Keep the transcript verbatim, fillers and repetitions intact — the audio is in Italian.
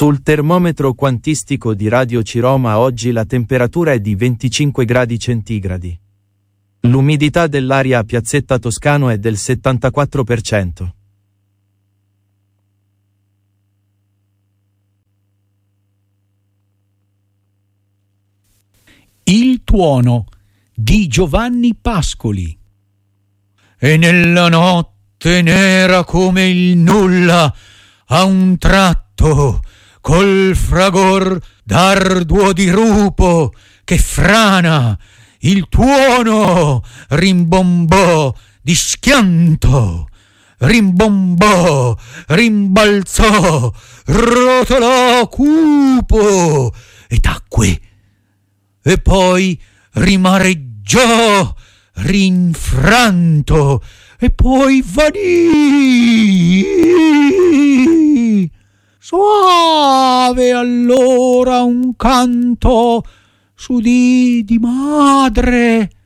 Sul termometro quantistico di Radio Ciroma oggi la temperatura è di venticinque gradi centigradi. L'umidità dell'aria a Piazzetta Toscano è del settantaquattro per cento. Il tuono di Giovanni Pascoli. E nella notte nera come il nulla, a un tratto, col fragor d'arduo dirupo che frana, il tuono rimbombò di schianto, rimbombò, rimbalzò, rotolò cupo e tacque, e poi rimareggiò rinfranto, e poi vanì. Soave allora un canto s'udì di madre